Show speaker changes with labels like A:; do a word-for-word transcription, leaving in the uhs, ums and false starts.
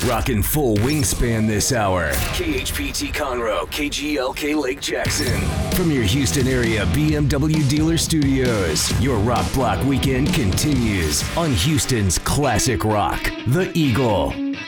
A: Rockin' full wingspan this hour. K H P T Conroe, K G L K Lake Jackson. From your Houston area B M W dealer studios, your Rock Block weekend continues on Houston's classic rock, The Eagle.